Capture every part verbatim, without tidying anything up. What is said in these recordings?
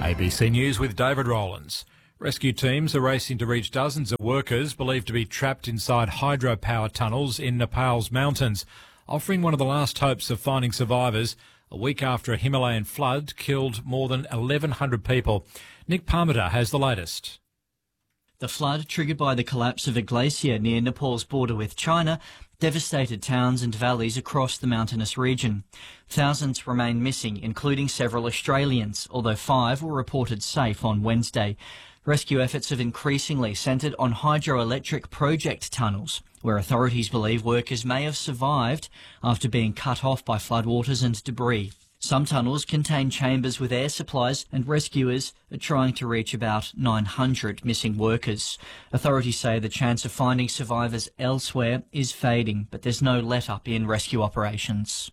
A B C News with David Rowlands. Rescue teams are racing to reach dozens of workers believed to be trapped inside hydropower tunnels in Nepal's mountains, offering one of the last hopes of finding survivors a week after a Himalayan flood killed more than eleven hundred people. Nick Parmiter has the latest. The flood, triggered by the collapse of a glacier near Nepal's border with China, devastated towns and valleys across the mountainous region. Thousands remain missing, including several Australians, although five were reported safe on Wednesday. Rescue efforts have increasingly centred on hydroelectric project tunnels, where authorities believe workers may have survived after being cut off by floodwaters and debris. Some tunnels contain chambers with air supplies, and rescuers are trying to reach about nine hundred missing workers. Authorities say the chance of finding survivors elsewhere is fading, but there's no let-up in rescue operations.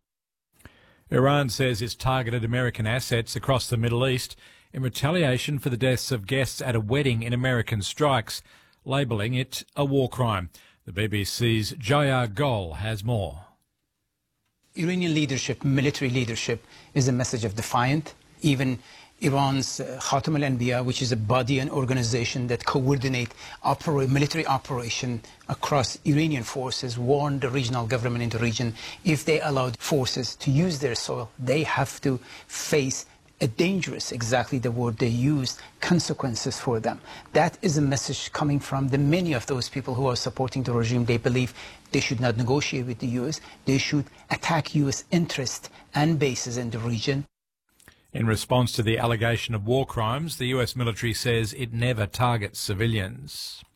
Iran says it's targeted American assets across the Middle East in retaliation for the deaths of guests at a wedding in American strikes, labelling it a war crime. The B B C's Jaya Gol has more. Iranian leadership, military leadership, is a message of defiance. Even Iran's uh, Khatam al-Anbiya, which is a body and organization that coordinate opera military operation across Iranian forces, warned the regional government in the region, if they allowed forces to use their soil, they have to face a dangerous, exactly the word they used, consequences for them. That is a message coming from the many of those people who are supporting the regime. They believe they should not negotiate with the U S. They should attack U S interests and bases in the region. In response to the allegation of war crimes, the U S military says it never targets civilians.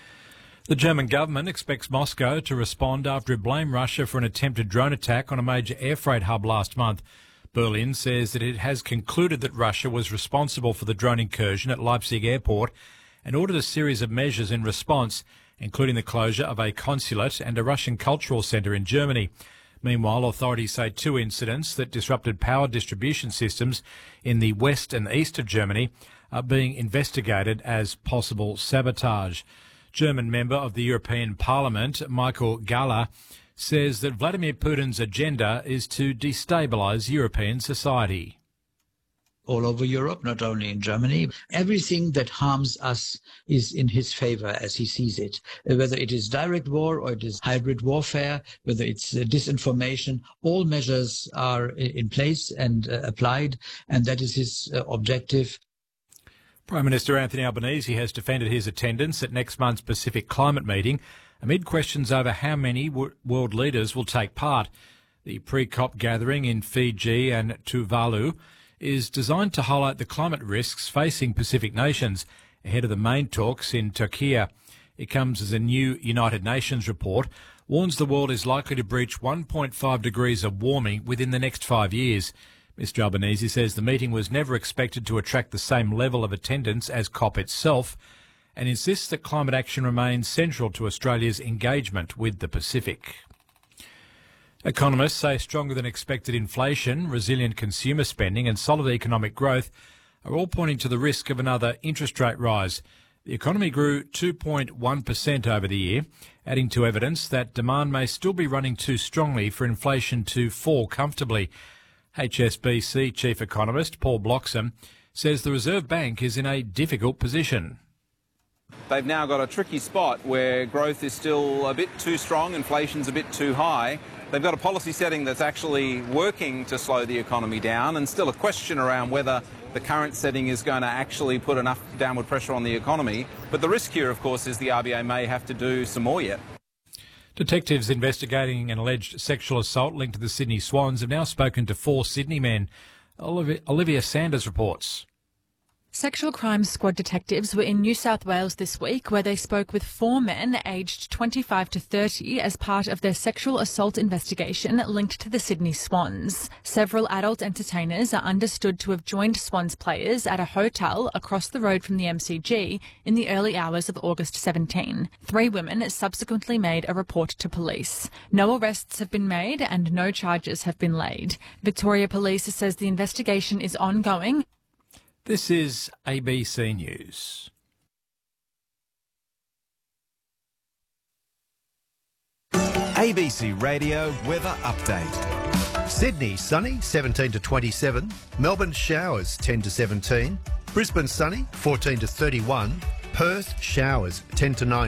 The German government expects Moscow to respond after it blamed Russia for an attempted drone attack on a major air freight hub last month. Berlin says that it has concluded that Russia was responsible for the drone incursion at Leipzig airport and ordered a series of measures in response, including the closure of a consulate and a Russian cultural centre in Germany. Meanwhile, authorities say two incidents that disrupted power distribution systems in the west and east of Germany are being investigated as possible sabotage. German member of the European Parliament, Michael Gahler, says that Vladimir Putin's agenda is to destabilise European society. All over Europe, not only in Germany, everything that harms us is in his favour as he sees it. Whether it is direct war or it is hybrid warfare, whether it's uh, disinformation, all measures are in place and uh, applied, and that is his uh, objective. Prime Minister Anthony Albanese has defended his attendance at next month's Pacific Climate Meeting amid questions over how many w- world leaders will take part. The pre-COP gathering in Fiji and Tuvalu is designed to highlight the climate risks facing Pacific nations ahead of the main talks in Turkey. It comes as a new United Nations report warns the world is likely to breach one point five degrees of warming within the next five years. Mister Albanese says the meeting was never expected to attract the same level of attendance as COP itself, and insists that climate action remains central to Australia's engagement with the Pacific. Economists say stronger than expected inflation, resilient consumer spending and solid economic growth are all pointing to the risk of another interest rate rise. The economy grew two point one percent over the year, adding to evidence that demand may still be running too strongly for inflation to fall comfortably. H S B C Chief Economist Paul Bloxham says the Reserve Bank is in a difficult position. They've now got a tricky spot where growth is still a bit too strong, inflation's a bit too high. They've got a policy setting that's actually working to slow the economy down, and still a question around whether the current setting is going to actually put enough downward pressure on the economy. But the risk here, of course, is the R B A may have to do some more yet. Detectives investigating an alleged sexual assault linked to the Sydney Swans have now spoken to four Sydney men. Olivia, Olivia Sanders reports. Sexual Crimes Squad detectives were in New South Wales this week, where they spoke with four men aged twenty-five to thirty as part of their sexual assault investigation linked to the Sydney Swans. Several adult entertainers are understood to have joined Swans players at a hotel across the road from the M C G in the early hours of August seventeenth. Three women subsequently made a report to police. No arrests have been made and no charges have been laid. Victoria Police says the investigation is ongoing. This is A B C News. A B C Radio Weather Update. Sydney sunny, seventeen to twenty-seven. Melbourne showers, ten to seventeen. Brisbane sunny, fourteen to thirty-one. Perth showers, ten to nine.